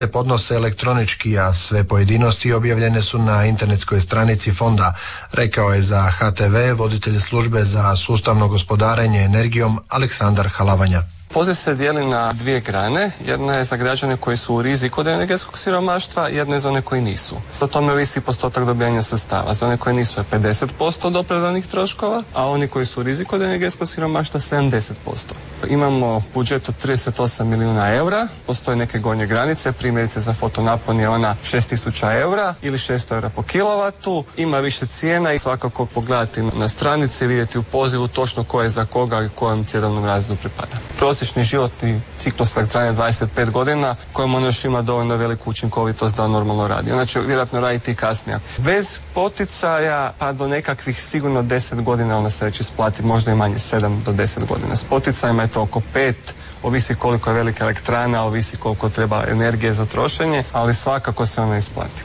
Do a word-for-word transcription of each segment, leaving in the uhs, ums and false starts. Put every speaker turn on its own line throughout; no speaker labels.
se podnose elektronički, a sve pojedinosti objavljene su na internetskoj stranici fonda, rekao je za H T V voditelj službe za sustavno gospodarenje energijom Aleksandar Halavanja.
Poziv se dijeli na dvije grane. Jedna je za građane koji su u riziku od energetskog siromaštva, jedna je za one koji nisu. O tome ovisi postotak dobijanja sredstava. Za one koji nisu je pedeset posto od opravdanih troškova, a oni koji su u riziku od energetskog siromaštva sedamdeset posto. Imamo budžet od trideset osam milijuna eura, postoje neke gornje granice, primjerice za fotonapon je ona šest tisuća eura ili šesto eura po kilovatu. Ima više cijena i svakako pogledati na stranici, vidjeti u pozivu točno ko je za koga i kojem cjenovnom razredu pripada. Prosječni životni ciklus elektrane dvadeset pet godina, kojem on još ima dovoljno veliku učinkovitost da on normalno radi. Ona će vjerojatno raditi i kasnije. Bez poticaja pa do nekakvih sigurno deset godina ona se već isplati, možda i manje, sedam do deset godina. S poticajima je to oko pet, ovisi koliko je velika elektrana, ovisi koliko treba energije za trošenje, ali svakako se ona isplati.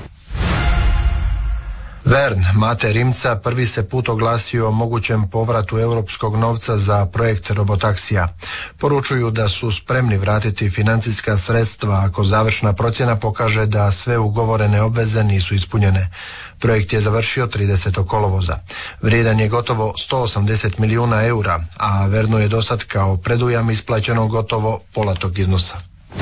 Vern, Mate Rimca, prvi se put oglasio o mogućem povratu europskog novca za projekt robotaksija. Poručuju da su spremni vratiti financijska sredstva ako završna procjena pokaže da sve ugovorene obveze nisu ispunjene. Projekt je završio tridesetog kolovoza. Vrijedan je gotovo sto osamdeset milijuna eura, a Vernu je dosad kao predujam isplaćeno gotovo pola tog iznosa.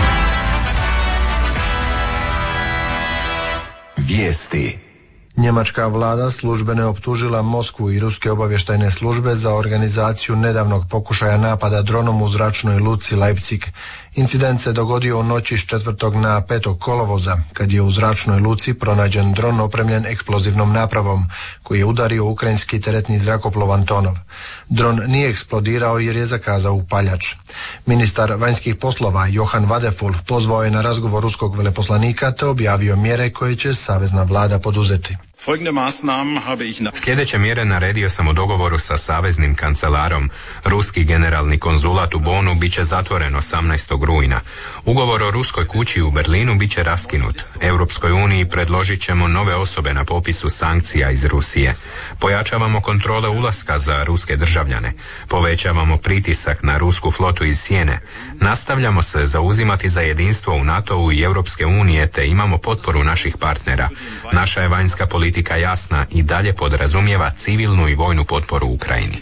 Vijesti.
Njemačka vlada službeno je optužila Moskvu i ruske obavještajne službe za organizaciju nedavnog pokušaja napada dronom u zračnoj luci Leipzig. Incident se dogodio u noći s četvrtog na petog kolovoza, kad je u zračnoj luci pronađen dron opremljen eksplozivnom napravom, koji je udario ukrajinski teretni zrakoplov Antonov. Dron nije eksplodirao jer je zakazao upaljač. Ministar vanjskih poslova Johan Vadeful pozvao je na razgovor ruskog veleposlanika te objavio mjere koje će savezna vlada poduzeti.
Sljedeće mjere naredio sam u dogovoru sa saveznim kancelarom. Ruski generalni konzulat u Bonu bit će zatvoren osamnaestog rujna. Ugovor o ruskoj kući u Berlinu bit će raskinut. Europskoj uniji predložit ćemo nove osobe na popisu sankcija iz Rusije. Pojačavamo kontrole ulaska za ruske državljane. Povećavamo pritisak na rusku flotu iz Sjene. Nastavljamo se zauzimati za jedinstvo u NATO-u i Europske unije te imamo potporu naših partnera. Naša je vanjska politika politika jasna i dalje podrazumijeva civilnu i vojnu potporu Ukrajini.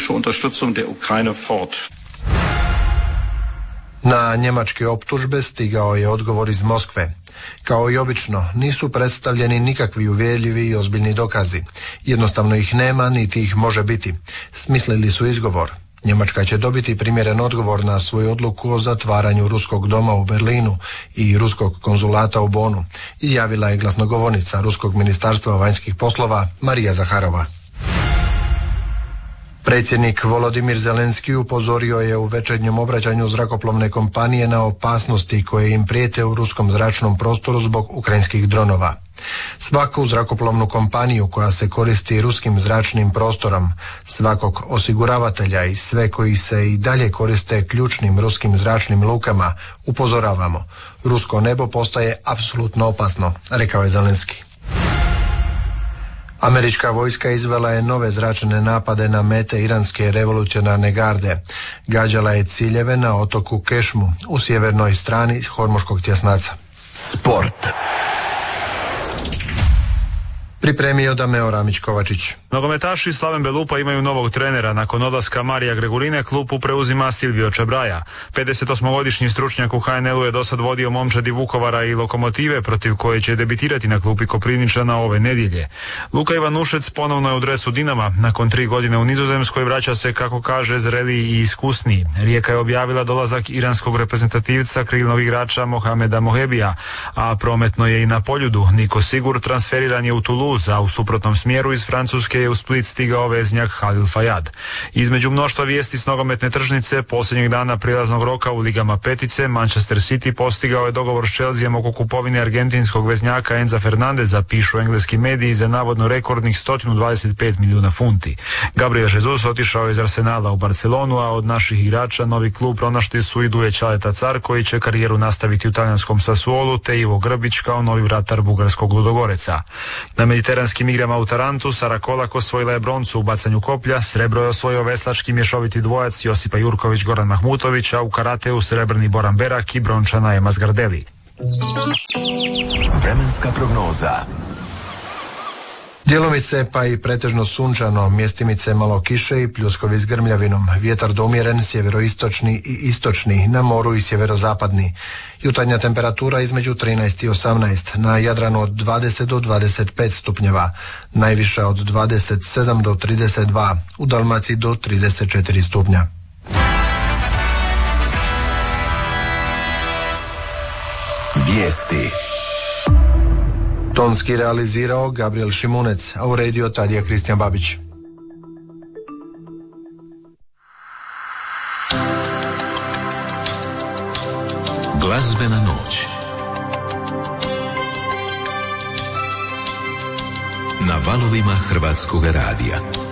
Na njemačke optužbe stigao je odgovor iz Moskve. Kao i obično, nisu predstavljeni nikakvi uvjerljivi i ozbiljni dokazi. Jednostavno ih nema, niti ih može biti. Smislili su izgovor. Njemačka će dobiti primjeren odgovor na svoju odluku o zatvaranju ruskog doma u Berlinu i ruskog konzulata u Bonu, izjavila je glasnogovornica Ruskog ministarstva vanjskih poslova Marija Zaharova. Predsjednik Volodimir Zelenski upozorio je u večernjem obraćanju zrakoplovne kompanije na opasnosti koje im prijete u ruskom zračnom prostoru zbog ukrajinskih dronova. Svaku zrakoplovnu kompaniju koja se koristi ruskim zračnim prostorom, svakog osiguravatelja i sve koji se i dalje koriste ključnim ruskim zračnim lukama, upozoravamo. Rusko nebo postaje apsolutno opasno, rekao je Zelenski. Američka vojska izvela je nove zračne napade na mete iranske revolucionarne garde. Gađala je ciljeve na otoku Kešmu u sjevernoj strani Hormuškog tjesnaca.
Sport.
Pripremio Dameo Ramić-Kovačić.
Nogometaši Slaven Belupa imaju novog trenera. Nakon odlaska Marija Gregorine klupu preuzima Silvio Čebraja. pedesetosmogodišnji stručnjak u H N L-u je dosad vodio momčadi Vukovara i Lokomotive, protiv koje će debitirati na klupi Koprivničana ove nedjelje. Luka Ivanušec ponovno je u dresu Dinama. Nakon tri godine u Nizozemskoj vraća se, kako kaže, zreliji i iskusniji. Rijeka je objavila dolazak iranskog reprezentativca krilnog igrača Mohameda Mohebija, a prometno je i na Poljudu. Niko Sigur transferiran je u Toulouse, a u suprotnom smjeru iz Francuske je u Split stigao veznjak Halil Fayad. Između mnoštva vijesti s nogometne tržnice posljednjeg dana prijelaznog roka u ligama petice, Manchester City postigao je dogovor s Chelseaom oko kupovine argentinskog veznjaka Enza Fernandeza, pišu engleski mediji, za navodno rekordnih sto dvadeset pet milijuna funti. Gabriel Jesus otišao je iz Arsenala u Barcelonu, a od naših igrača novi klub pronašli su i Duje Čaleta Car, koji će karijeru nastaviti u talijanskom Sassuolu, te Ivo Grbić kao novi vratar bugarskog Ludogoreca. Na mediteranskim igrama u Tarantu Sara Kolak osvojila je broncu u bacanju koplja, srebro je osvojio veslački mješoviti dvojac Josipa Jurković Goran Mahmutović, a u karateu srebrni Boran Berak i brončana Ema Zgardeli.
Vremenska prognoza.
Djelomice pa i pretežno sunčano, mjestimice malo kiše i pljuskovi s grmljavinom. Vjetar domjeren, sjeveroistočni i istočni, na moru i sjeverozapadni. Jutarnja temperatura između trinaest i osamnaest, na Jadranu od dvadeset do dvadeset pet stupnjeva, najviša od dvadeset sedam do trideset dva, u Dalmaciji do trideset četiri stupnja.
Vijesti.
Tonski realizirao Gabriel Šimunec, a uredio Tadija Kristijan Babić.
Glazbena noć na valovima Hrvatskog radija.